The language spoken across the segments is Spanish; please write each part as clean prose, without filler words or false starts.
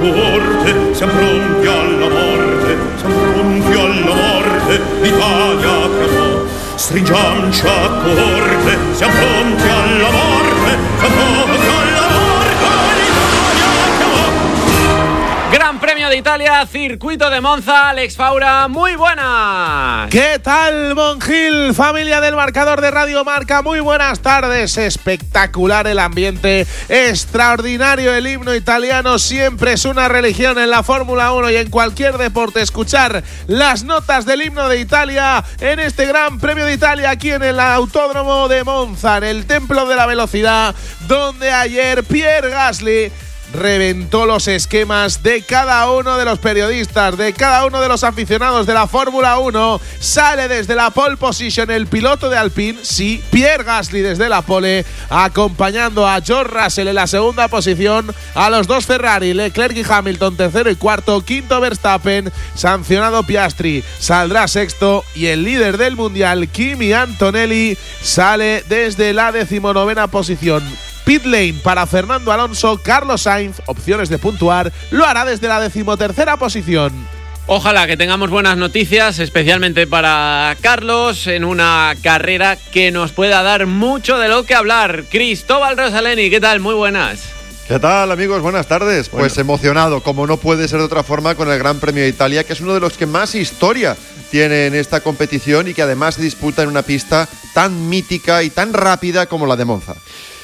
corte, siamo pronti alla morte, siamo pronti alla morte, l'Italia chiamò. Stringiamoci a corte, siamo pronti alla morte, siamo pronti alla morte, l'Italia chiamò. Gran Premio de Italia, Circuito de Monza. Alex Faura, muy buenas. ¿Qué tal, Monjil? Familia del marcador de Radio Marca, muy buenas tardes. Espectacular el ambiente, extraordinario el himno italiano. Siempre es una religión en la Fórmula 1 y en cualquier deporte escuchar las notas del himno de Italia en este Gran Premio de Italia aquí en el Autódromo de Monza, en el Templo de la Velocidad, donde ayer Pierre Gasly reventó los esquemas de cada uno de los periodistas, de cada uno de los aficionados de la Fórmula 1. Sale desde la pole position el piloto de Alpine, sí, Pierre Gasly desde la pole, acompañando a George Russell en la segunda posición, a los dos Ferrari, Leclerc y Hamilton tercero y cuarto, quinto Verstappen, sancionado Piastri, saldrá sexto y el líder del mundial, Kimi Antonelli, sale desde la 19ª posición. Pit lane para Fernando Alonso, Carlos Sainz, opciones de puntuar, lo hará desde la 13ª posición. Ojalá que tengamos buenas noticias, especialmente para Carlos, en una carrera que nos pueda dar mucho de lo que hablar. Cristóbal Rosaleni, ¿qué tal? Muy buenas. ¿Qué tal, amigos? Buenas tardes. Bueno. Pues emocionado, como no puede ser de otra forma, con el Gran Premio de Italia, que es uno de los que más historia tiene en esta competición y que además se disputa en una pista tan mítica y tan rápida como la de Monza.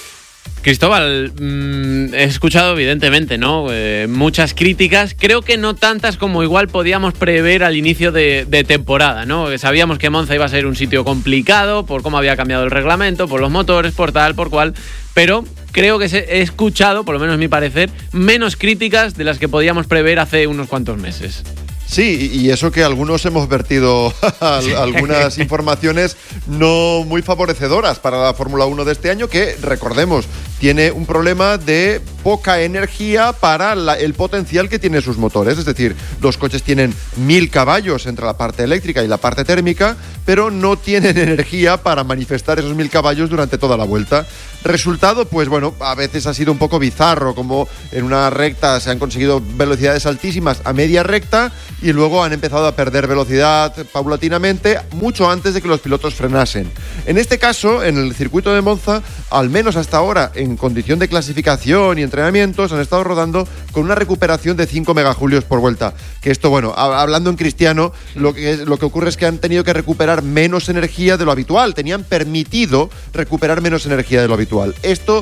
Cristóbal, he escuchado evidentemente, ¿no? Muchas críticas, creo que no tantas como igual podíamos prever al inicio de temporada, ¿no? Sabíamos que Monza iba a ser un sitio complicado por cómo había cambiado el reglamento, por los motores, por tal, por cual, pero creo que he escuchado, por lo menos a mi parecer, menos críticas de las que podíamos prever hace unos cuantos meses. Sí, y eso que algunos hemos vertido algunas informaciones no muy favorecedoras para la Fórmula 1 de este año, que, recordemos, tiene un problema de poca energía para el potencial que tienen sus motores. Es decir, los coches tienen 1000 caballos entre la parte eléctrica y la parte térmica, pero no tienen energía para manifestar esos 1000 caballos durante toda la vuelta. Resultado, pues bueno, a veces ha sido un poco bizarro, como en una recta se han conseguido velocidades altísimas a media recta y luego han empezado a perder velocidad paulatinamente, mucho antes de que los pilotos frenasen. En este caso, en el circuito de Monza, al menos hasta ahora, en condición de clasificación y entrenamientos, han estado rodando con una recuperación de 5 megajulios por vuelta. Que esto, bueno, hablando en cristiano, lo que ocurre es que han tenido que recuperar menos energía de lo habitual. Tenían permitido recuperar menos energía de lo habitual. Esto,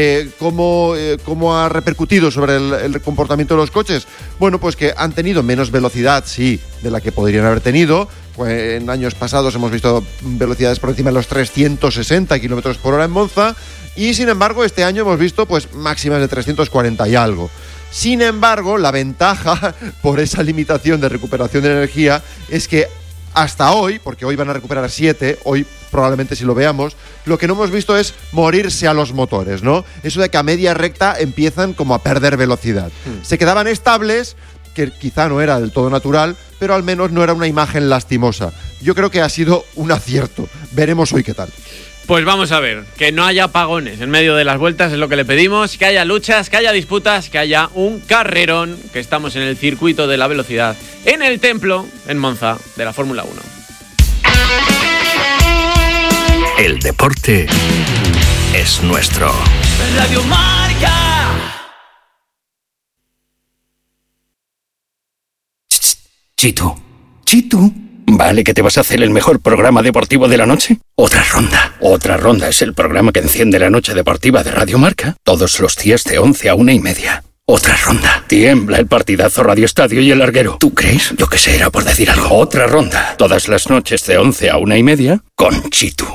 ¿cómo ha repercutido sobre el comportamiento de los coches? Bueno, pues que han tenido menos velocidad, sí, de la que podrían haber tenido. Pues en años pasados hemos visto velocidades por encima de los 360 kilómetros por hora en Monza, y sin embargo este año hemos visto pues máximas de 340 y algo. Sin embargo, la ventaja por esa limitación de recuperación de energía es que hasta hoy, porque hoy van a recuperar 7, hoy probablemente si lo veamos, lo que no hemos visto es morirse a los motores, ¿no? Eso de que a media recta empiezan como a perder velocidad. Se quedaban estables, que quizá no era del todo natural, pero al menos no era una imagen lastimosa. Yo creo que ha sido un acierto. Veremos hoy qué tal. Pues vamos a ver, que no haya apagones en medio de las vueltas es lo que le pedimos, que haya luchas, que haya disputas, que haya un carrerón, que estamos en el circuito de la velocidad, en el templo, en Monza, de la Fórmula 1. El deporte es nuestro. Radio Marca. Chitu. ¿Vale que te vas a hacer el mejor programa deportivo de la noche? Otra ronda. Otra ronda es el programa que enciende la noche deportiva de Radio Marca todos los días de 11 a 1:30. Otra ronda. Tiembla el partidazo Radio Estadio y el larguero. ¿Tú crees? Yo que sé, era por decir algo. Otra ronda. Todas las noches de 11 a 1:30 con Chitu.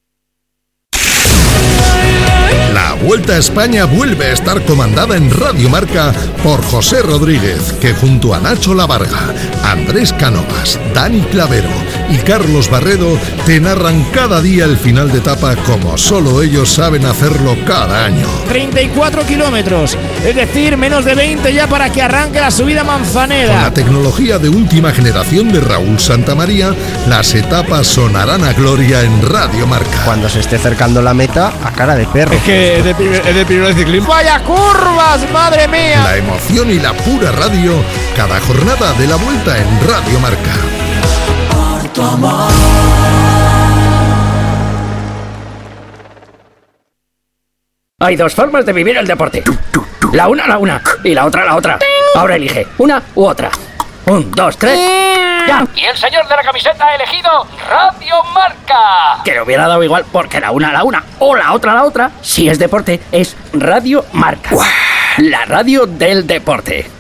La Vuelta a España vuelve a estar comandada en Radio Marca por José Rodríguez, que junto a Nacho Lavarga, Andrés Cánovas, Dani Clavero y Carlos Barredo te narran cada día el final de etapa como solo ellos saben hacerlo cada año. 34 kilómetros, es decir, menos de 20 ya para que arranque la subida Manzaneda. Con la tecnología de última generación de Raúl Santamaría, las etapas sonarán a gloria en Radio Marca. Cuando se esté acercando la meta, a cara de perro. que es de primero de ciclismo. ¡Vaya curvas, madre mía! La emoción y la pura radio, cada jornada de la Vuelta en Radio Marca. Por tu amor. Hay dos formas de vivir el deporte. La una y la otra. Ahora elige una u otra. 1, 2, 3. ¡Ya! Y el señor de la camiseta ha elegido Radio Marca. Que le hubiera dado igual porque la una o la otra. Si es deporte, es Radio Marca. La radio del deporte.